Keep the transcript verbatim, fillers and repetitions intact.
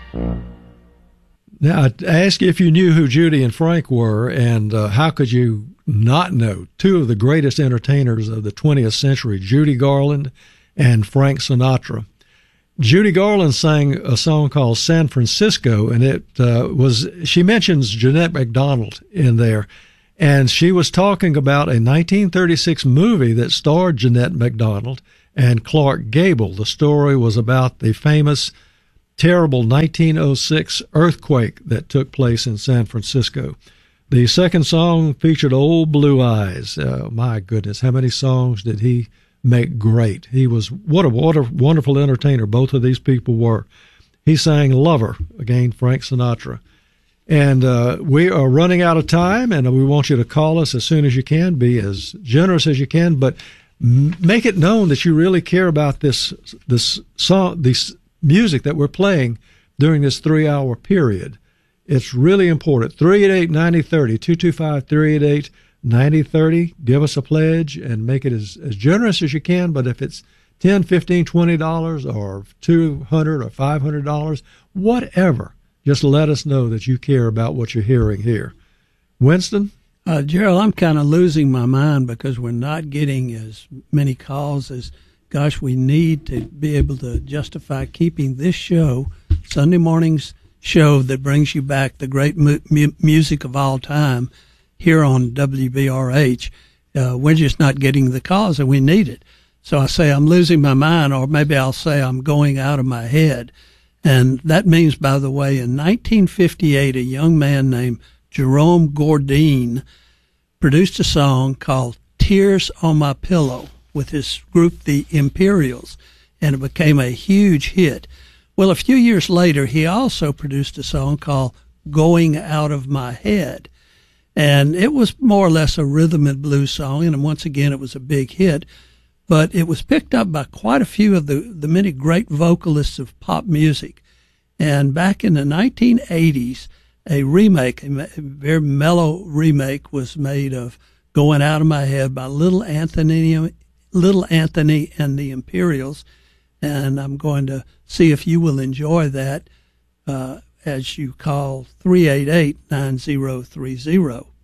Now, I asked you if you knew who Judy and Frank were, and uh, how could you not know two of the greatest entertainers of the twentieth century, Judy Garland and Frank Sinatra. Judy Garland sang a song called San Francisco, and it uh, was, she mentions Jeanette MacDonald in there, and she was talking about a nineteen thirty-six movie that starred Jeanette MacDonald and Clark Gable. The story was about the famous terrible nineteen oh six earthquake that took place in San Francisco. The second song featured Old Blue Eyes. Uh, my goodness, how many songs did he make great? He was, what a, what a wonderful entertainer both of these people were. He sang Lover, again, Frank Sinatra. And uh, we are running out of time, and we want you to call us as soon as you can. Be as generous as you can, but m- make it known that you really care about this this song, this music that we're playing during this three-hour period. It's really important. three eight eight, nine oh three oh, two two five, three eight eight, nine oh three oh. Give us a pledge and make it as, as generous as you can. But if it's ten dollars, fifteen dollars, twenty dollars or two hundred dollars or five hundred dollars, whatever, just let us know that you care about what you're hearing here. Winston? Uh, Gerald, I'm kind of losing my mind because we're not getting as many calls as, gosh, we need to be able to justify keeping this show, Sunday morning's show that brings you back the great mu- mu- music of all time here on W B R H. Uh, we're just not getting the calls, and we need it. So I say I'm losing my mind, or maybe I'll say I'm going out of my head. And that means, by the way, in nineteen fifty-eight, a young man named Jerome Gourdine produced a song called Tears on My Pillow with his group, the Imperials, and it became a huge hit. Well, a few years later, he also produced a song called Going Out of My Head, and it was more or less a rhythm and blues song, and once again, it was a big hit, but it was picked up by quite a few of the, the many great vocalists of pop music. And back in the nineteen eighties, a remake, a very mellow remake, was made of Going Out of My Head by Little Anthony, Little Anthony and the Imperials. And I'm going to see if you will enjoy that uh, as you call three eight eight, nine oh three oh.